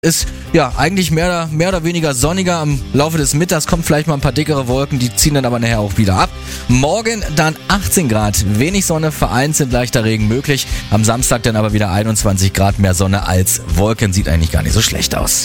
Ist ja eigentlich mehr oder weniger sonniger. Am Laufe des Mittags kommt vielleicht mal ein paar dickere Wolken, die ziehen dann aber nachher auch wieder ab. Morgen dann 18 Grad, wenig Sonne, vereinzelt leichter Regen möglich. Am Samstag dann aber wieder 21 Grad, mehr Sonne als Wolken. Sieht eigentlich gar nicht so schlecht aus.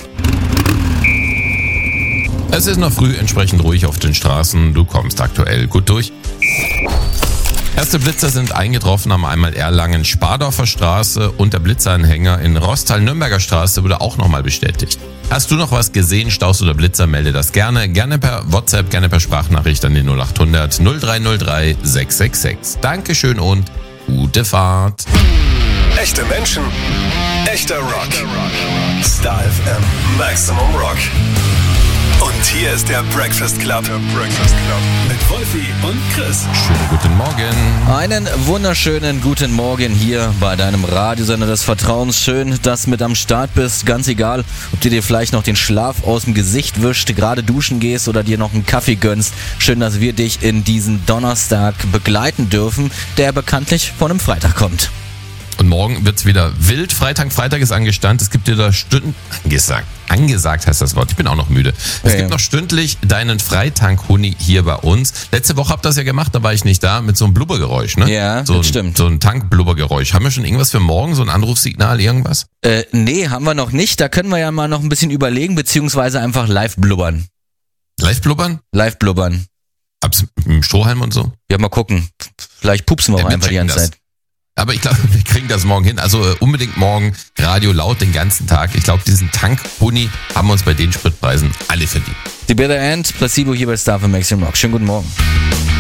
Es ist noch früh, entsprechend ruhig auf den Straßen. Du kommst aktuell gut durch. Erste Blitzer sind eingetroffen am einmal Erlangen Spardorfer Straße und der Blitzeranhänger in Rostal-Nürnberger Straße wurde auch nochmal bestätigt. Hast du noch was gesehen, Staus oder Blitzer, melde das gerne. Gerne per WhatsApp, gerne per Sprachnachricht an den 0800 0303 666. Dankeschön und gute Fahrt. Echte Menschen, echter Rock. Star FM Maximum Rock. Und hier ist der Breakfast Club. Mit Wolfi und Chris. Schönen guten Morgen. Einen wunderschönen guten Morgen hier bei deinem Radiosender des Vertrauens. Schön, dass du mit am Start bist. Ganz egal, ob du dir vielleicht noch den Schlaf aus dem Gesicht wischt, gerade duschen gehst oder dir noch einen Kaffee gönnst. Schön, dass wir dich in diesen Donnerstag begleiten dürfen, der bekanntlich von einem Freitag kommt. Und morgen wird's wieder wild. Freitag ist angestanden. Es gibt dir da angesagt heißt das Wort. Ich bin auch noch müde. Es gibt noch stündlich deinen Freitank-Huni hier bei uns. Letzte Woche habt ihr das ja gemacht, da war ich nicht da, mit so einem Blubbergeräusch, ne? Ja, das stimmt. So ein Tankblubbergeräusch. Haben wir schon irgendwas für morgen? So ein Anrufsignal, irgendwas? Nee, haben wir noch nicht. Da können wir ja mal noch ein bisschen überlegen, beziehungsweise einfach live blubbern. Live blubbern? Live blubbern. Ab's mit dem Strohhalm und so? Ja, mal gucken. Vielleicht pupsen wir auch einfach die ganze Zeit. Aber ich glaube, wir kriegen das morgen hin. Also unbedingt morgen Radio laut den ganzen Tag. Ich glaube, diesen Tank-Huni haben wir uns bei den Spritpreisen alle verdient. Die Bitter End, Placebo hier bei Star FM Maximum Rock. Schönen guten Morgen.